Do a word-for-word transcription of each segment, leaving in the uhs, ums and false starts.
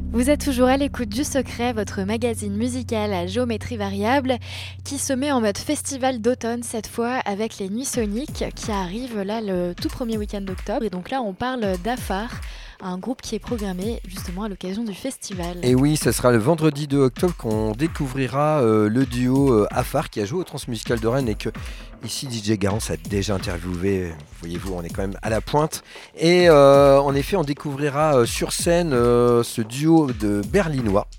Vous êtes toujours à l'écoute du Secret, votre magazine musical à géométrie variable qui se met en mode festival d'automne cette fois avec les Nuits Soniques qui arrivent là le tout premier week-end d'octobre. Et donc là on parle d'Afar, un groupe qui est programmé justement à l'occasion du festival. Et oui, ce sera le vendredi deux octobre qu'on découvrira euh, le duo euh, Afar qui a joué au Transmusical de Rennes et que ici D J Garance a déjà interviewé. Voyez-vous, on est quand même à la pointe. Et euh, en effet, on découvrira euh, sur scène euh, ce duo de Berlinois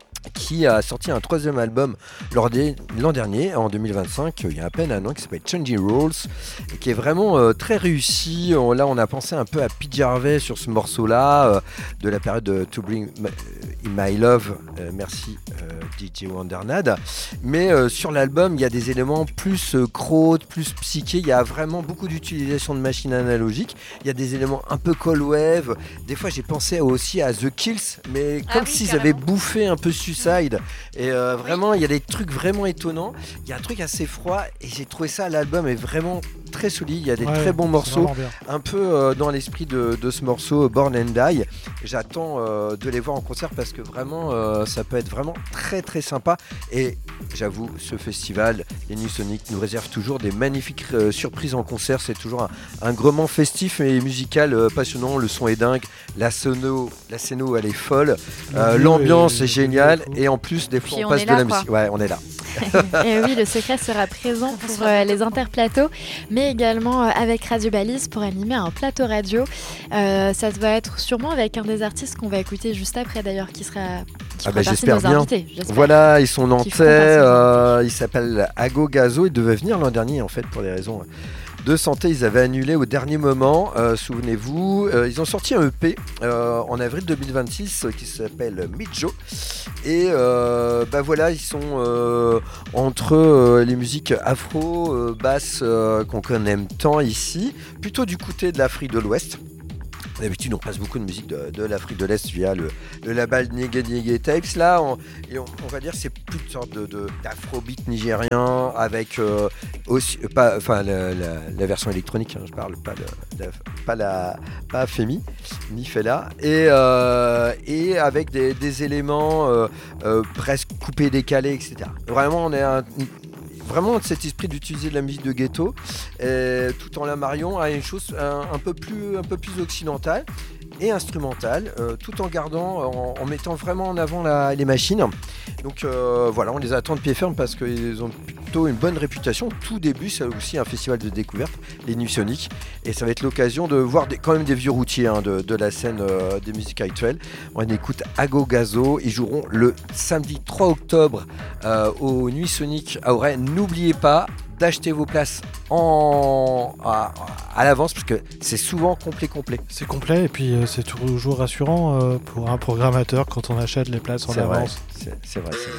qui a sorti un troisième album lors des, l'an dernier, en deux mille vingt-cinq, il y a à peine un an, qui s'appelle Changing Rules, et qui est vraiment euh, très réussi. On, là, on a pensé un peu à Pete Gervais sur ce morceau-là, euh, de la période de To Bring In My Love, euh, merci euh, D J Wondernad. Mais euh, sur l'album, il y a des éléments plus euh, crowd, plus psyché, il y a vraiment beaucoup d'utilisation de machines analogiques, il y a des éléments un peu cold wave. Des fois, j'ai pensé aussi à The Kills, mais comme ah oui, s'ils carrément. avaient bouffé un peu Suicide, et euh, vraiment il y a des trucs vraiment étonnants, il y a un truc assez froid et j'ai trouvé ça, l'album est vraiment très solide, il y a des ouais, très bons morceaux, un peu euh, dans l'esprit de, de ce morceau Born and Die. J'attends euh, de les voir en concert parce que vraiment euh, ça peut être vraiment très très sympa, et j'avoue ce festival, les Nuits Soniques nous réserve toujours des magnifiques euh, surprises en concert. C'est toujours un, un grement festif et musical euh, passionnant, le son est dingue, la sono, la scéno elle est folle, euh, l'ambiance est, est géniale, et en plus des fois on, on passe de là, la quoi. musique, ouais on est là. Et oui, le Secret sera présent pour euh, les interplateaux, mais également euh, avec Radio Balise pour animer un plateau radio. Euh, ça va être sûrement avec un des artistes qu'on va écouter juste après d'ailleurs, qui sera qui ah bah, partie de nos bien. invités. J'espère. Voilà, ils sont nantais, euh, il s'appelle Ago Gazo, il devait venir l'an dernier en fait pour des raisons de santé, ils avaient annulé au dernier moment, euh, souvenez-vous. Euh, ils ont sorti un E P euh, en avril deux mille vingt-six euh, qui s'appelle Midjo. Et euh, bah voilà, ils sont euh, entre euh, les musiques afro, euh, basses euh, qu'on connaît tant ici, plutôt du côté de l'Afrique de l'Ouest. D'habitude, on passe beaucoup de musique de, de l'Afrique de l'Est via le, le label Nyege Nyege Tapes. Là, on, et on, on va dire c'est plus une sorte de, de, d'afrobeat nigérien avec euh, aussi, pas, enfin la, la, la version électronique. Hein, je parle pas de, de pas la, pas Femi ni Fela, et euh, et avec des, des éléments euh, euh, presque coupés, décalés, et cetera. Vraiment, on est un Vraiment cet esprit d'utiliser de la musique de ghetto, euh, tout en la mariant à une chose un, un peu plus un peu plus occidentale et instrumentale, euh, tout en gardant, en, en mettant vraiment en avant la, les machines. Donc euh, voilà, on les attend de pied ferme parce qu'ils ont plutôt une bonne réputation. Tout début, c'est aussi un festival de découverte, les Nuits Soniques, et ça va être l'occasion de voir des, quand même des vieux routiers hein, de, de la scène euh, des musiques actuelles. On écoute Ago Gazo, ils joueront le samedi trois octobre euh, aux Nuits Soniques à Auray. N'oubliez pas d'acheter vos places en, à, à l'avance parce que c'est souvent complet complet. C'est complet et puis euh, c'est toujours rassurant euh, pour un programmateur quand on achète les places en c'est avance. Vrai, c'est, c'est vrai, c'est vrai.